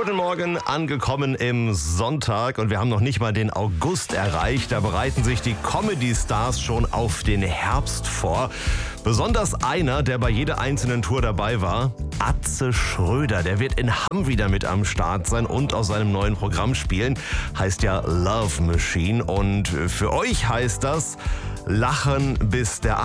Guten Morgen, angekommen im Sonntag und wir haben noch nicht mal den August erreicht. Da bereiten sich die Comedy-Stars schon auf den Herbst vor. Besonders einer, der bei jeder einzelnen Tour dabei war, Atze Schröder. Der wird in Hamm wieder mit am Start sein und aus seinem neuen Programm spielen. Heißt ja Love Machine und für euch heißt das Lachen bis der